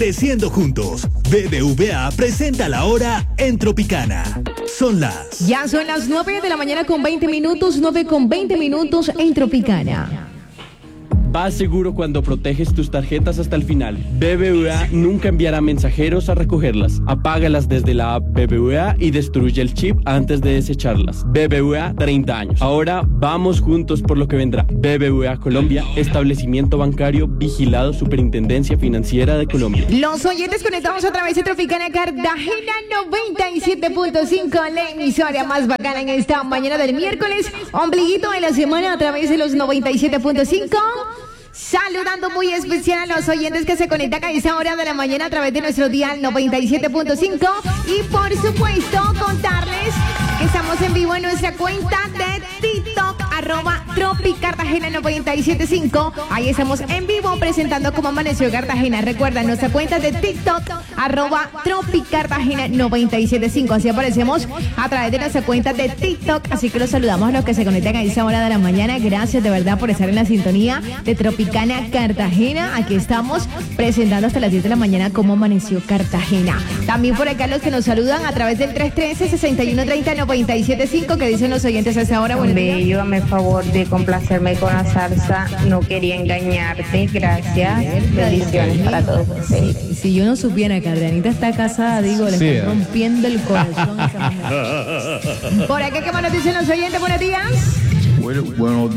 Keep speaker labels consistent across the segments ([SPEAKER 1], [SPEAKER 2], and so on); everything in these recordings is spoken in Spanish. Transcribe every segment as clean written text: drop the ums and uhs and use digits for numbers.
[SPEAKER 1] Creciendo juntos. BBVA presenta la hora en Tropicana.
[SPEAKER 2] Ya son las 9 de la mañana con 20 minutos, 9 con 20 minutos en Tropicana.
[SPEAKER 3] Vas seguro cuando proteges tus tarjetas hasta el final. BBVA nunca enviará mensajeros a recogerlas. Apágalas desde la app BBVA y destruye el chip antes de desecharlas. BBVA 30 años. Ahora vamos juntos por lo que vendrá. BBVA Colombia, establecimiento bancario vigilado Superintendencia Financiera de Colombia.
[SPEAKER 2] Los oyentes conectados a través de Tropicana Cartagena 97.5, la emisora más bacana en esta mañana del miércoles, ombliguito de la semana a través de los 97.5. Saludando muy especial a los oyentes que se conectan a esta hora de la mañana a través de nuestro dial 97.5 y por supuesto contarles que estamos en vivo en nuestra cuenta de TikTok @TropiCartagena 975. Ahí estamos en vivo presentando cómo amaneció Cartagena. Recuerda nuestra cuenta de TikTok @TropiCartagena 975. Así aparecemos a través de nuestra cuenta de TikTok. Así que los saludamos a los que se conectan a esta hora de la mañana. Gracias de verdad por estar en la sintonía de Tropicana Cartagena. Aquí estamos presentando hasta las 10 de la mañana cómo amaneció Cartagena. También por acá los que nos saludan a través del 313-6130-975. Que dicen los oyentes a esta hora.
[SPEAKER 4] Bello, hazme favor de complacerme con la salsa. No quería engañarte. Gracias. Bendiciones para todos ustedes.
[SPEAKER 2] Si yo no supiera que Adrianita está casada, digo, le está rompiendo el corazón a esa mujer. Por acá, ¿qué más nos dicen los oyentes? Buenos días.
[SPEAKER 5] Buenos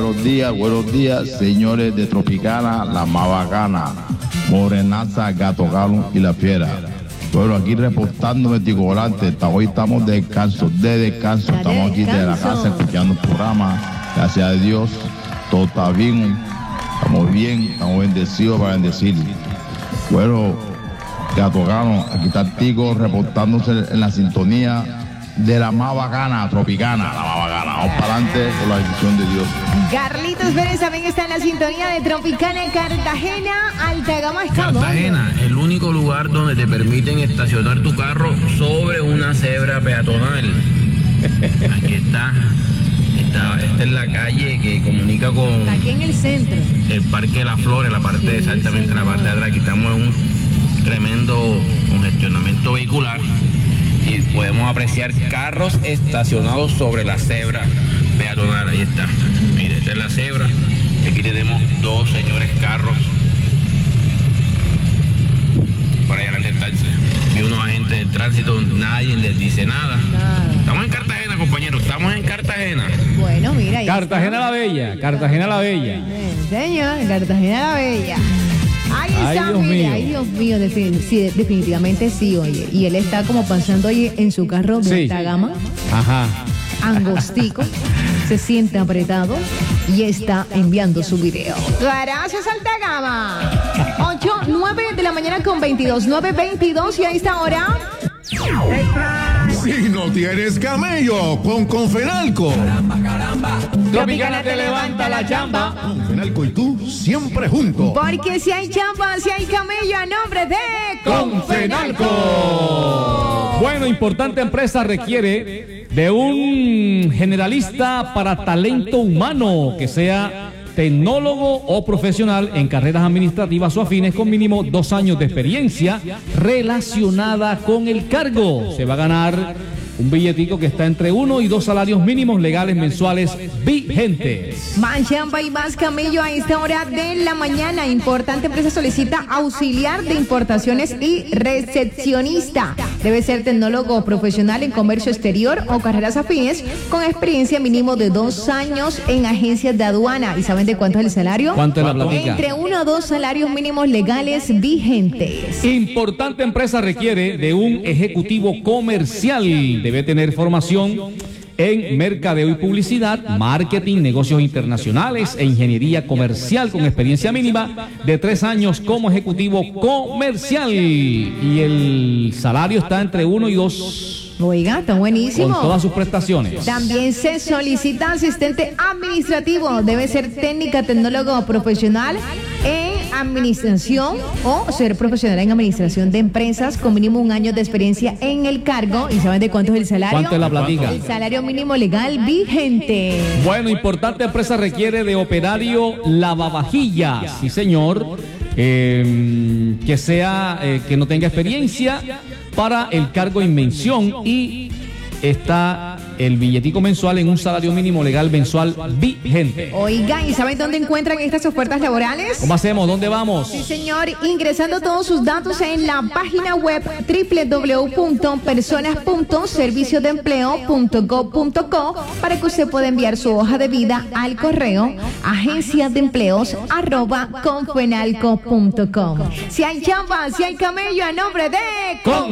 [SPEAKER 5] días, señores de Tropicana, la más bacana, Morenaza, Gato Galo y La Fiera. Bueno, aquí reportándome Tico Volante. Hoy estamos de descanso. Estamos aquí de la casa escuchando el programa. Gracias a Dios, todo está bien. Estamos bien, estamos bendecidos para bendecir. Bueno, Gato Galo, aquí está Tico reportándose en la sintonía de la más bacana, Tropicana, la más bacana. Vamos para adelante con la bendición de Dios.
[SPEAKER 2] Carlitos Pérez también está en la sintonía de Tropicana Cartagena. Alta Gama está
[SPEAKER 6] Cartagena, el único lugar donde te permiten estacionar tu carro sobre una cebra peatonal. Aquí está. Esta es la calle que comunica con...
[SPEAKER 2] Aquí en el centro.
[SPEAKER 6] El Parque de las Flores, la parte, exactamente la parte de atrás. Aquí estamos en un tremendo congestionamiento vehicular. Y podemos apreciar carros estacionados sobre la cebra peatonal. Ahí está. Mire, esta es la cebra. Aquí tenemos dos señores carros. Por allá adelante está. Vi unos agentes de tránsito, nadie les dice nada. Estamos en Cartagena, compañeros. Estamos en Cartagena.
[SPEAKER 2] Bueno, mira.
[SPEAKER 7] Cartagena la Bella. Cartagena la Bella.
[SPEAKER 2] Señor, Cartagena la Bella. Ahí está, mira, ay Dios mío, sí, definitivamente sí, oye. Y él está como pasando ahí en su carro de alta gama.
[SPEAKER 7] Ajá.
[SPEAKER 2] Angostico, se siente apretado y está enviando su video. Gracias, alta gama. 9 de la mañana con 22, 9:22 y a esta hora.
[SPEAKER 8] Si no tienes camello, pon Confenalco.
[SPEAKER 7] Caramba. Tropicana te levanta la chamba.
[SPEAKER 8] Confenalco y tú siempre juntos.
[SPEAKER 2] Porque si hay chamba, si hay camello, a nombre de
[SPEAKER 7] Confenalco. Bueno, importante empresa requiere de un generalista para talento humano que sea tecnólogo o profesional en carreras administrativas o afines con mínimo 2 años de experiencia relacionada con el cargo. Se va a ganar un billetico que está entre 1 y 2 salarios mínimos legales mensuales vigentes.
[SPEAKER 2] Más chamba y más camello a esta hora de la mañana. Importante empresa solicita auxiliar de importaciones y recepcionista. Debe ser tecnólogo profesional en comercio exterior o carreras afines con experiencia mínimo de 2 años en agencias de aduana. ¿Y saben de cuánto es el salario?
[SPEAKER 7] ¿Cuánto es la platica?
[SPEAKER 2] Entre 1 a 2 salarios mínimos legales vigentes.
[SPEAKER 7] Importante empresa requiere de un ejecutivo comercial. Debe tener formación en mercadeo y publicidad, marketing, negocios internacionales e ingeniería comercial con experiencia mínima de 3 años como ejecutivo comercial. Y el salario está entre 1 y 2.
[SPEAKER 2] Oiga, está buenísimo.
[SPEAKER 7] Con todas sus prestaciones.
[SPEAKER 2] También se solicita asistente administrativo. Debe ser técnica, tecnólogo profesional en administración o ser profesional en administración de empresas con mínimo 1 año de experiencia en el cargo. ¿Y saben de cuánto es el salario?
[SPEAKER 7] ¿Cuánto es la platica?
[SPEAKER 2] El salario mínimo legal vigente.
[SPEAKER 7] Bueno, importante empresa requiere de operario lavavajillas. Sí, señor. que sea que no tenga experiencia para el cargo en mención, y está el billetico mensual en un salario mínimo legal mensual vigente.
[SPEAKER 2] Oiga, ¿y saben dónde encuentran estas ofertas laborales?
[SPEAKER 7] ¿Cómo hacemos? ¿Dónde vamos?
[SPEAKER 2] Sí, señor, ingresando todos sus datos en la página web www.personas.serviciodeempleo.gov.co para que usted pueda enviar su hoja de vida al correo agenciasdeempleos@confenalco.com. Si hay chamba, si hay camello, a nombre de...